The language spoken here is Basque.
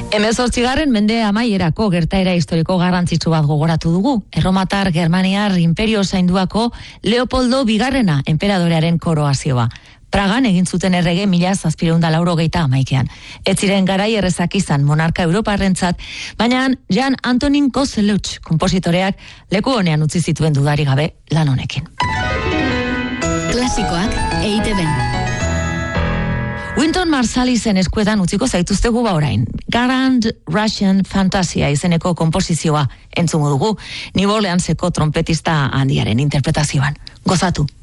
18. mende amaierako gertaera historiko garrantzitsu bat gogoratu dugu. Erromatar Germaniar imperio zainduako Leopoldo Bigarrena enperadorearen koroazioa. Pragan egin zuten errege 1791an. Ez ziren garai errezak izan monarka europarrentzat, baina Jan Antonin Kozelluch konpositoreak leku honean utzi zituen dudari gabe lan honekin. Klasikoak EITB-n. Wynton Marsalizen eskuetan utziko zaituztegu orain. Grand Russian Fantasia izeneko konposizioa entzungo dugu, New Orleanseko trompetista handiaren interpretazioan. Gozatu!